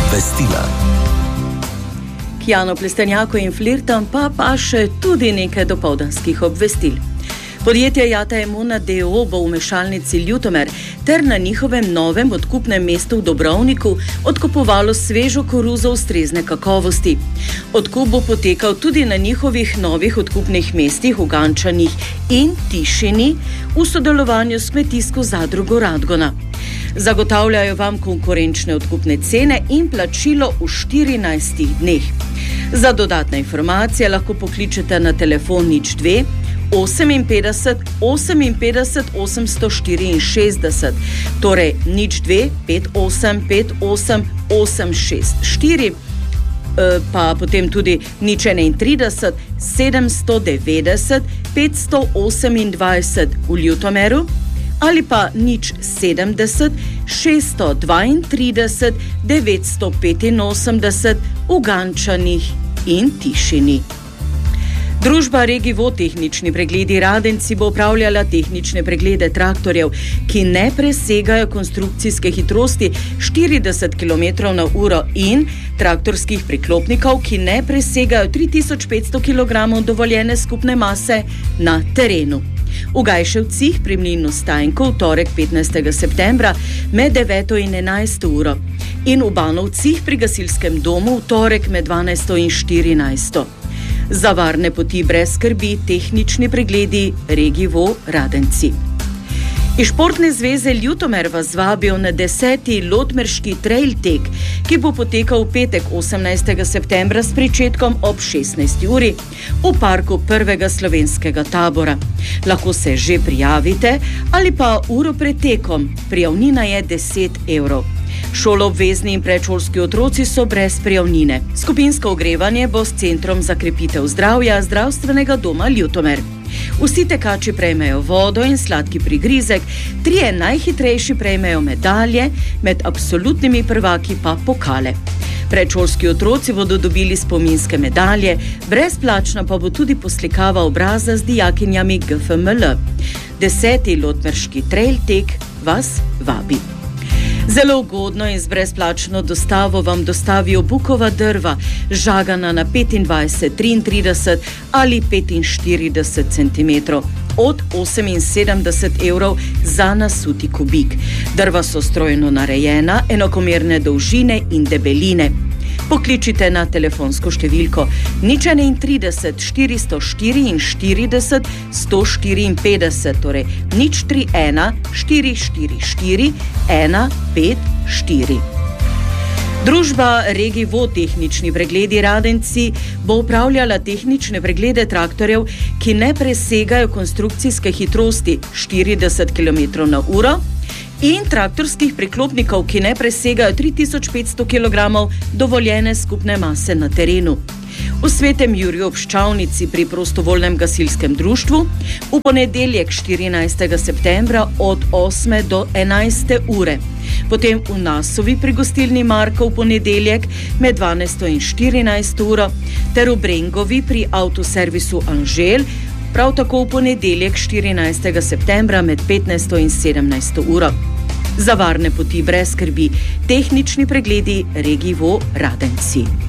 Obvestila. Jano Plestenjaku in Flirtom pa še tudi nekaj dopoldanskih obvestil. Podjetje Jata Emuna d.o.o. bo v mešalnici Ljutomer ter na njihovem novem odkupnem mestu v Dobrovniku odkupovalo svežo koruzo ustrezne kakovosti. Odkup bo potekal tudi na njihovih novih odkupnih mestih v Gančanih in Tišini v sodelovanju s kmetijsko zadrugo Radgona. Zagotavljajo vam konkurenčne odkupne cene in plačilo v 14 dneh. Za dodatne informacije lahko pokličete na telefon 02 58 58 864, torej 02 58 58 864, pa potem tudi 031 790 528 v Ljutomeru ali pa 070 632 985 v Gančanih in Tišini. Družba Regivo tehnični pregledi Radenci bo upravljala tehnične preglede traktorjev, ki ne presegajo konstrukcijske hitrosti 40 km/h in traktorskih priklopnikov, ki ne presegajo 3500 kg dovoljene skupne mase na terenu. V Gajševcih pri mlinu Stajnko v torek 15. septembra med 9. in 11. uro in v Banovcih pri gasilskem domu v torek med 12. in 14. Za varne poti brez skrbi tehnični pregledi Regivo Radenci. Iz Športne zveze Ljutomer vas vabijo na 10. Lotmerški trail tek, ki bo potekal v petek 18. septembra s pričetkom ob 16. uri v parku prvega slovenskega tabora. Lahko se že prijavite ali pa uro pred tekom. Prijavnina je 10 evrov. Šoloobvezni in predšolski otroci so brez prijavnine. Skupinsko ogrevanje bo s Centrom za krepitev zdravja Zdravstvenega doma Ljutomer. Vsi tekači prejmejo vodo in sladki prigrizek, 3 najhitrejši prejmejo medalje, med absolutnimi prvaki pa pokale. Predšolski otroci bodo dobili spominske medalje, brezplačna pa bo tudi poslikava obraza z dijakinjami GFML. 10. Lotmerški trail tek vas vabi. Zelo ugodno in z brezplačno dostavo vam dostavijo bukova drva, žagana na 25, 33 ali 45 cm, od 78 evrov za nasuti kubik. Drva so strojno narejena, enakomerne dolžine in debeline. Pokličite na telefonsko številko 031 444 154, torej 031 444 154. Družba Regivo tehnični pregledi Radenci bo upravljala tehnične preglede traktorjev, ki ne presegajo konstrukcijske hitrosti 40 km/h in traktorskih priklopnikov, ki ne presegajo 3500 kg dovoljene skupne mase na terenu. V Svetem Juriju ob Ščavnici pri prostovoljnem gasilskem društvu v ponedeljek 14. septembra od 8. do 11. ure. Potem v Nasovi pri gostilni Marko v ponedeljek med 12. in 14. uro ter v Brengovi pri avtoservisu Anžel prav tako v ponedeljek 14. septembra med 15. in 17. uro. Za varne poti brez skrbi tehnični pregledi Regivo Radenci.